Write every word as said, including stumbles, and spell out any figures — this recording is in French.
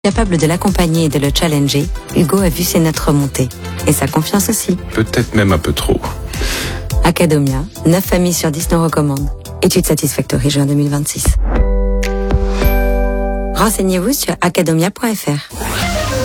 Capable de l'accompagner et de le challenger, Hugo a vu ses notes remonter. Et sa confiance aussi. Peut-être même un peu trop. Academia, neuf familles sur dix nous recommandent. Étude Satisfactory juin deux mille vingt-six. Renseignez-vous sur academia point f r.